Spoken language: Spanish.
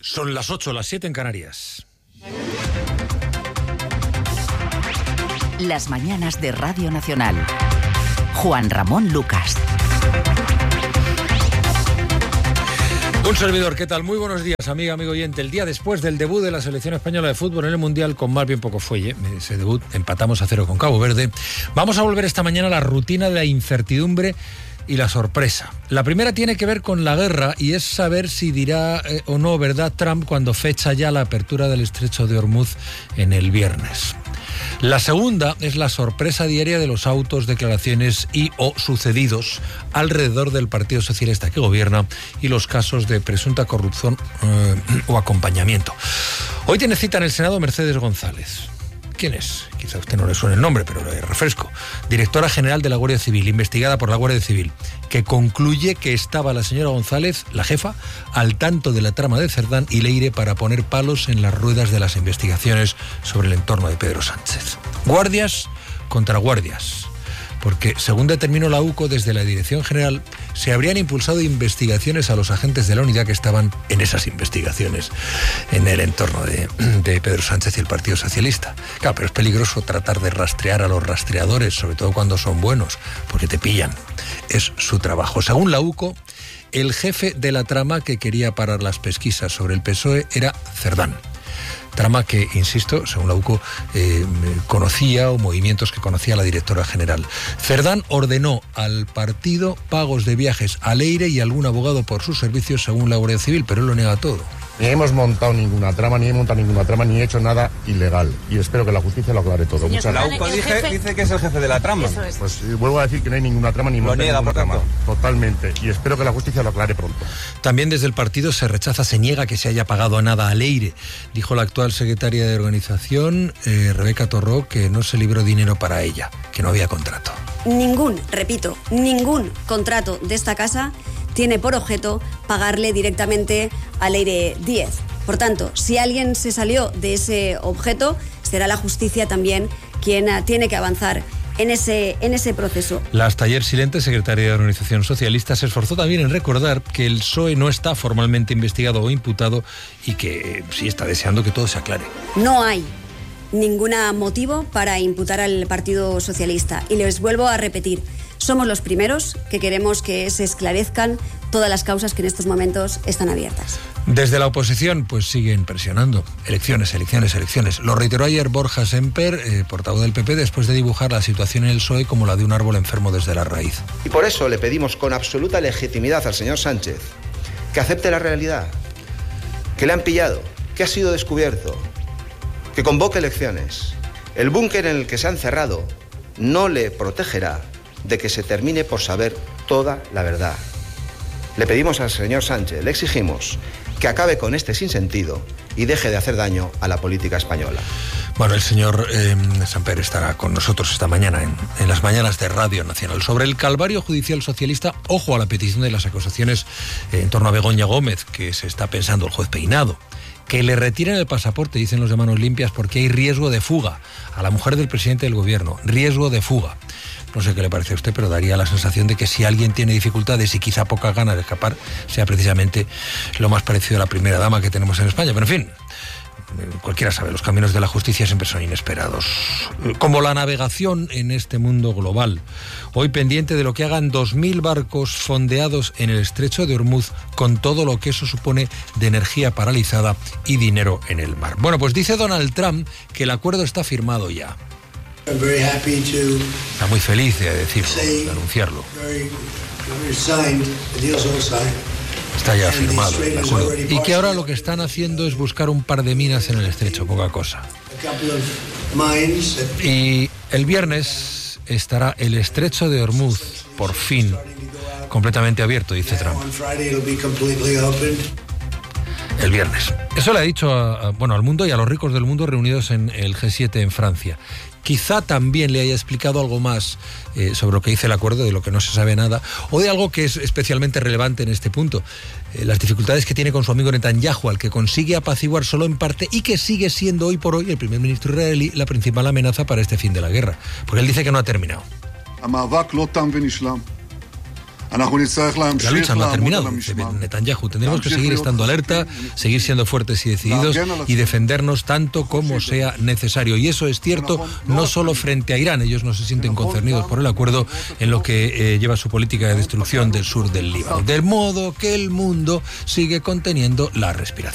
Son las 8, las 7 en Canarias. Las mañanas de Radio Nacional. Juan Ramón Lucas. Un servidor, ¿qué tal? Muy buenos días, amiga, amigo oyente. El día después del debut de la selección española de fútbol en el Mundial, con más bien poco fuelle, ese debut, empatamos a 0 con Cabo Verde. Vamos a volver esta mañana a la rutina de la incertidumbre y la sorpresa. La primera tiene que ver con la guerra y es saber si dirá o no verdad Trump cuando fecha ya la apertura del estrecho de Hormuz en el viernes. La segunda es la sorpresa diaria de los autos, declaraciones y o sucedidos alrededor del Partido Socialista que gobierna y los casos de presunta corrupción o acompañamiento. Hoy tiene cita en el Senado Mercedes González. ¿Quién es? Quizá a usted no le suene el nombre, pero le refresco. Directora General de la Guardia Civil, investigada por la Guardia Civil, que concluye que estaba la señora González, la jefa, al tanto de la trama de Cerdán y Leire para poner palos en las ruedas de las investigaciones sobre el entorno de Pedro Sánchez. Guardias contra guardias. Porque, según determinó la UCO desde la Dirección General, se habrían impulsado investigaciones a los agentes de la unidad que estaban en esas investigaciones, en el entorno de Pedro Sánchez y el Partido Socialista. Claro, pero es peligroso tratar de rastrear a los rastreadores, sobre todo cuando son buenos, porque te pillan. Es su trabajo. Según la UCO, el jefe de la trama que quería parar las pesquisas sobre el PSOE era Cerdán. Trama que, insisto, según la UCO, conocía o movimientos que conocía la directora general. Cerdán ordenó al partido pagos de viajes a Leire y a algún abogado por sus servicios, según la Guardia Civil, pero él lo niega todo. Ni hemos montado ninguna trama, ni he hecho nada ilegal. Y espero que la justicia lo aclare todo. Muchas gracias. La UCO dice que es el jefe de la trama. Es. Pues vuelvo a decir que no hay ninguna trama ni ninguna trama. Totalmente. Y espero que la justicia lo aclare pronto. También desde el partido se niega que se haya pagado a nada a Leire. Dijo la actual secretaria de organización, Rebeca Torró, que no se libró dinero para ella, que no había contrato. Ningún contrato de esta casa tiene por objeto pagarle directamente a Leire Díez. Por tanto, si alguien se salió de ese objeto, será la justicia también quien tiene que avanzar en ese proceso. La hasta ayer silente secretaria de Organización Socialista se esforzó también en recordar que el PSOE no está formalmente investigado o imputado y que sí está deseando que todo se aclare. No hay ningún motivo para imputar al Partido Socialista. Y les vuelvo a repetir, somos los primeros que queremos que se esclarezcan todas las causas que en estos momentos están abiertas. Desde la oposición, pues siguen presionando. Elecciones. Lo reiteró ayer Borja Semper, portavoz del PP, después de dibujar la situación en el PSOE como la de un árbol enfermo desde la raíz. Y por eso le pedimos con absoluta legitimidad al señor Sánchez que acepte la realidad, que le han pillado, que ha sido descubierto, que convoque elecciones. El búnker en el que se han cerrado no le protegerá de que se termine por saber toda la verdad. Le pedimos al señor Sánchez, le exigimos que acabe con este sinsentido y deje de hacer daño a la política española. Bueno, el señor Semper estará con nosotros esta mañana en las mañanas de Radio Nacional. Sobre el calvario judicial socialista, ojo a la petición de las acusaciones en torno a Begoña Gómez, que se está pensando el juez Peinado. Que le retiren el pasaporte, dicen los de Manos Limpias, porque hay riesgo de fuga. A la mujer del presidente del gobierno, riesgo de fuga. No sé qué le parece a usted, pero daría la sensación de que si alguien tiene dificultades y quizá pocas ganas de escapar, sea precisamente lo más parecido a la primera dama que tenemos en España. Pero en fin, cualquiera sabe, los caminos de la justicia siempre son inesperados. Como la navegación en este mundo global. Hoy pendiente de lo que hagan 2.000 barcos fondeados en el estrecho de Hormuz, con todo lo que eso supone de energía paralizada y dinero en el mar. Bueno, pues dice Donald Trump que el acuerdo está firmado ya. Está muy feliz de decirlo, de anunciarlo. Está ya firmado el acuerdo. Y que ahora lo que están haciendo es buscar un par de minas en el estrecho, poca cosa. Y el viernes estará el estrecho de Hormuz, por fin, completamente abierto, dice Trump. El viernes. Eso le ha dicho al mundo y a los ricos del mundo reunidos en el G7 en Francia. Quizá también le haya explicado algo más sobre lo que dice el acuerdo, de lo que no se sabe nada, o de algo que es especialmente relevante en este punto. Las dificultades que tiene con su amigo Netanyahu, al que consigue apaciguar solo en parte y que sigue siendo hoy por hoy el primer ministro israelí la principal amenaza para este fin de la guerra. Porque él dice que no ha terminado. La lucha no ha terminado, dice Netanyahu. Tendremos que seguir estando alerta, seguir siendo fuertes y decididos y defendernos tanto como sea necesario. Y eso es cierto no solo frente a Irán. Ellos no se sienten concernidos por el acuerdo en lo que lleva su política de destrucción del sur del Líbano. De modo que el mundo sigue conteniendo la respiración.